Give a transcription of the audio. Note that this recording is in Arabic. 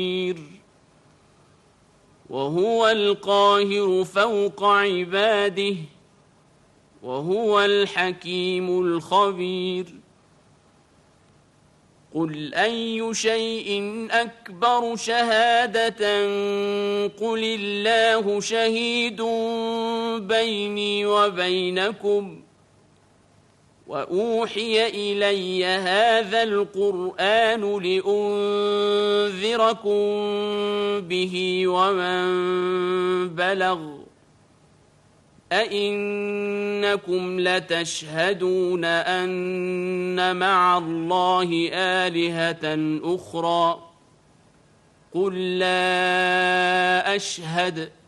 وهو القاهر فوق عباده وهو الحكيم الخبير قل أي شيء أكبر شهادة قل الله شهيد بيني وبينكم وأوحي إلي هذا القرآن لأنذركم به ومن بلغ أئنكم لتشهدون أن مع الله آلهة أخرى قل لا أشهد